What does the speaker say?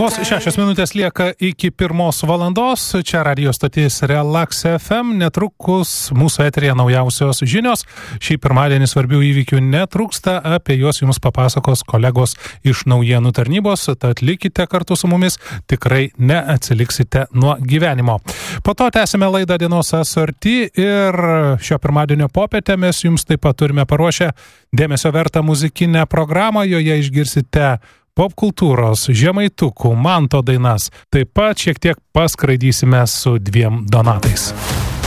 Vos 6 minutės lieka iki 1 valandos. Čia radio stotis Relax FM. Netrukus mūsų eterėje naujausios žinios. Šį pirmadienį svarbių įvykių netrūksta. Apie juos jums papasakos kolegos iš naujienų tarnybos. Tad likite kartu su mumis. Tikrai neatsiliksite nuo gyvenimo. Po to tęsime laidą dienos asorti ir šio pirmadienio popietę mes jums taip pat turime paruošę dėmesio vertą muzikinę programą. Joje išgirsite popkultūros, žemaitukų, manto dainas. Taip pat šiek tiek paskraidysime su 2 donatais.